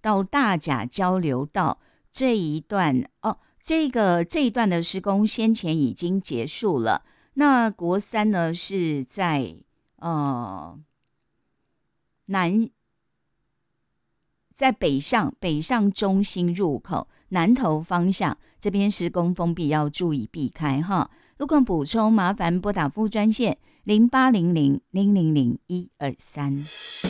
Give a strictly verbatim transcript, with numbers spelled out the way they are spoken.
到大甲交流道这一段哦，这个这一段的施工先前已经结束了。那国三呢是在呃南在北上北上中心入口南投方向这边施工封闭，要注意避开哈。如果补充，麻烦拨打服务专线零八零零零零零一二三。